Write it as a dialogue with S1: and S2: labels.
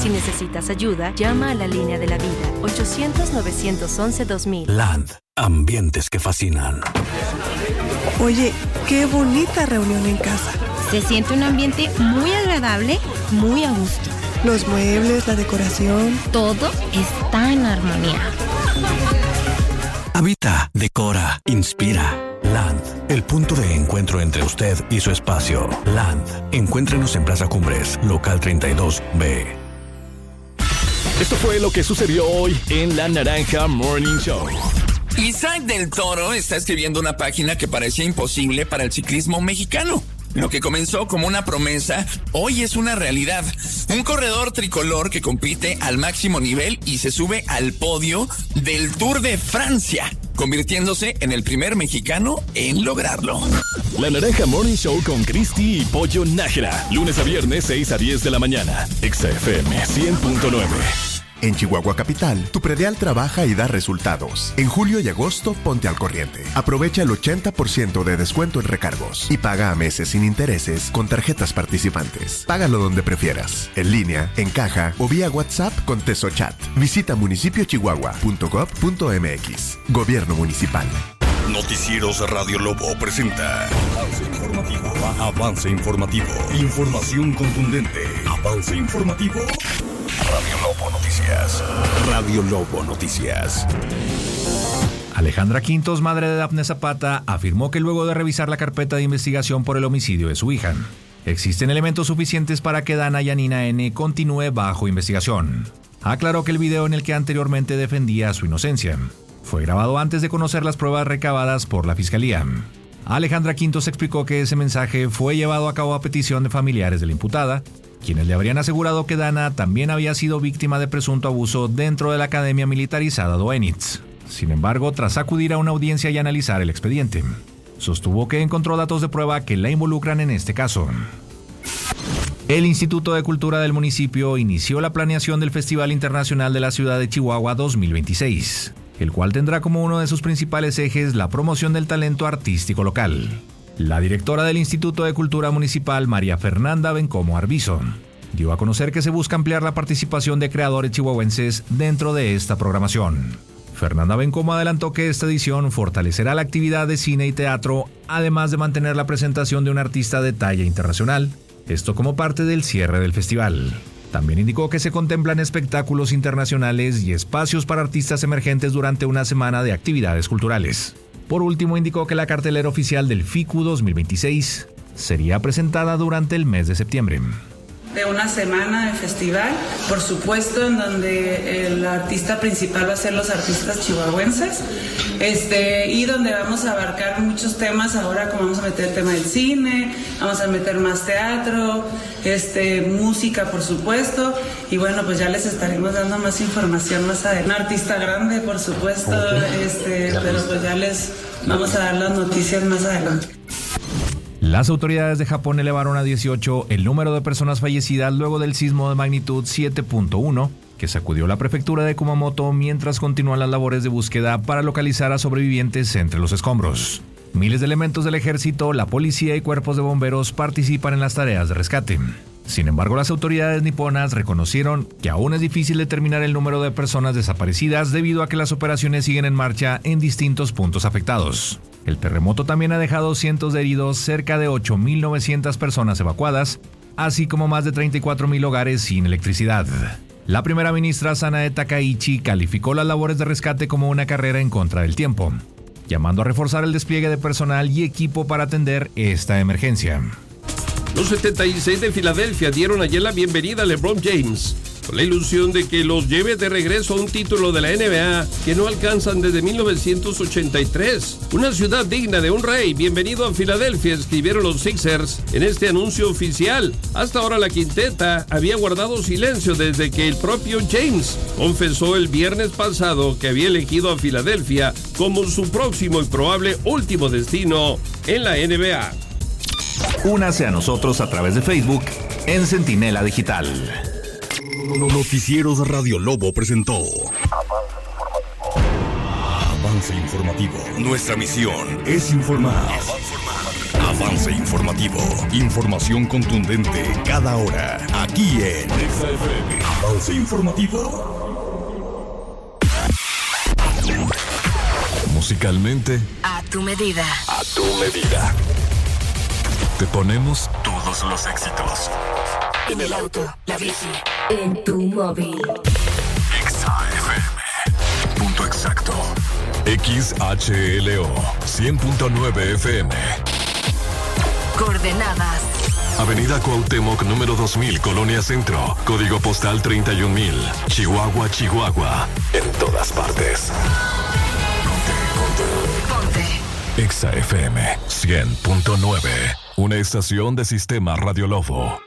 S1: Si necesitas ayuda, llama a la línea de la vida, 800-911-2000.
S2: Land, ambientes que fascinan.
S3: Oye, qué bonita reunión en casa.
S4: Se siente un ambiente muy agradable, muy a gusto.
S3: Los muebles, la decoración.
S4: Todo está en armonía.
S2: Habita, decora, inspira. Land, el punto de encuentro entre usted y su espacio. Land, encuéntrenos en Plaza Cumbres, local 32B.
S5: Esto fue lo que sucedió hoy en La Naranja Morning Show.
S6: Isaac del Toro está escribiendo una página que parecía imposible para el ciclismo mexicano. Lo que comenzó como una promesa, hoy es una realidad. Un corredor tricolor que compite al máximo nivel y se sube al podio del Tour de Francia, convirtiéndose en el primer mexicano en lograrlo.
S5: La Naranja Morning Show con Cristi y Pollo Nájera. Lunes a viernes, 6 a 10 de la mañana. XFM 100.9.
S7: En Chihuahua Capital, tu predial trabaja y da resultados. En julio y agosto, ponte al corriente. Aprovecha el 80% de descuento en recargos y paga a meses sin intereses con tarjetas participantes. Págalo donde prefieras, en línea, en caja o vía WhatsApp con TesoChat. Visita municipiochihuahua.gov.mx. Gobierno Municipal.
S8: Noticieros Radio Lobo presenta Avance Informativo. Avance Informativo. Información contundente. Avance Informativo. Radio Lobo Noticias. Radio Lobo Noticias.
S9: Alejandra Quintos, madre de Dafne Zapata, afirmó que luego de revisar la carpeta de investigación por el homicidio de su hija, existen elementos suficientes para que Dana Yanina N. continúe bajo investigación. Aclaró que el video en el que anteriormente defendía su inocencia fue grabado antes de conocer las pruebas recabadas por la Fiscalía. Alejandra Quintos explicó que ese mensaje fue llevado a cabo a petición de familiares de la imputada, quienes le habrían asegurado que Dana también había sido víctima de presunto abuso dentro de la academia militarizada Doenitz. Sin embargo, tras acudir a una audiencia y analizar el expediente, sostuvo que encontró datos de prueba que la involucran en este caso. El Instituto de Cultura del municipio inició la planeación del Festival Internacional de la Ciudad de Chihuahua 2026, el cual tendrá como uno de sus principales ejes la promoción del talento artístico local. La directora del Instituto de Cultura Municipal, María Fernanda Bencomo Arbizo, dio a conocer que se busca ampliar la participación de creadores chihuahuenses dentro de esta programación. Fernanda Bencomo adelantó que esta edición fortalecerá la actividad de cine y teatro, además de mantener la presentación de un artista de talla internacional, esto como parte del cierre del festival. También indicó que se contemplan espectáculos internacionales y espacios para artistas emergentes durante una semana de actividades culturales. Por último, indicó que la cartelera oficial del FICU 2026 sería presentada durante el mes de septiembre.
S10: De una semana de festival, por supuesto, en donde el artista principal va a ser los artistas chihuahuenses, y donde vamos a abarcar muchos temas ahora, como vamos a meter el tema del cine, vamos a meter más teatro, música, por supuesto, y bueno, pues ya les estaremos dando más información más adelante. Un artista grande, por supuesto, pero pues ya les vamos a dar las noticias más adelante.
S9: Las autoridades de Japón elevaron a 18 el número de personas fallecidas luego del sismo de magnitud 7.1 que sacudió la prefectura de Kumamoto mientras continúan las labores de búsqueda para localizar a sobrevivientes entre los escombros. Miles de elementos del ejército, la policía y cuerpos de bomberos participan en las tareas de rescate. Sin embargo, las autoridades niponas reconocieron que aún es difícil determinar el número de personas desaparecidas debido a que las operaciones siguen en marcha en distintos puntos afectados. El terremoto también ha dejado cientos de heridos, cerca de 8.900 personas evacuadas, así como más de 34.000 hogares sin electricidad. La primera ministra Sanae Takaichi calificó las labores de rescate como una carrera en contra del tiempo, llamando a reforzar el despliegue de personal y equipo para atender esta emergencia.
S11: Los 76 de Filadelfia dieron ayer la bienvenida a LeBron James, con la ilusión de que los lleve de regreso a un título de la NBA que no alcanzan desde 1983. Una ciudad digna de un rey. Bienvenido a Filadelfia, escribieron los Sixers en este anuncio oficial. Hasta ahora la quinteta había guardado silencio desde que el propio James confesó el viernes pasado que había elegido a Filadelfia como su próximo y probable último destino en la NBA.
S9: Únase a nosotros a través de Facebook en Centinela Digital.
S8: Noticieros Radio Lobo presentó Avance Informativo. Nuestra misión es informar. Avance informativo. Información contundente cada hora. Aquí en XFM. Avance informativo.
S2: Musicalmente,
S1: A tu medida.
S2: a tu medida. Te ponemos todos los éxitos.
S1: En el auto, la bici, en tu móvil.
S2: XFM. Punto exacto. XHLO 100.9 FM.
S1: Coordenadas.
S2: Avenida Cuauhtémoc, número 2000, Colonia Centro. Código postal 31000. Chihuahua, Chihuahua. En todas partes.
S1: Ponte.
S2: XFM 100.9. Una estación de Sistema Radio Lobo.